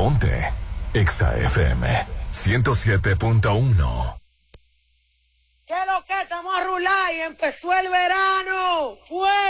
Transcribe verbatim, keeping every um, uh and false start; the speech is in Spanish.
Ponte Exa F M ciento siete punto uno. ¿Qué es lo que estamos a rular y empezó el verano? ¡Fue!